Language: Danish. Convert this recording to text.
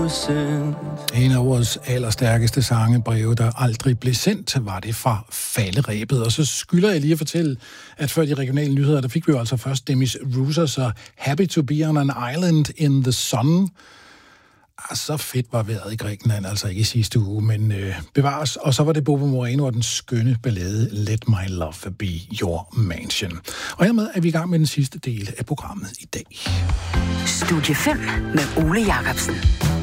En af årets allerstærkeste sangebreve, der aldrig blev sendt, var det fra Falderebet. Og så skylder jeg lige at fortælle, at før de regionale nyheder, der fik vi jo altså først Demis Roussos og Happy to be on an island in the sun. Så fedt var vejret i Grækenland, altså ikke i sidste uge, men bevares. Og så var det Bobo Moreno og den skønne ballade Let My Love Be Your Mansion. Og hermed er vi i gang med den sidste del af programmet i dag. Studie 5 med Ole Jacobsen.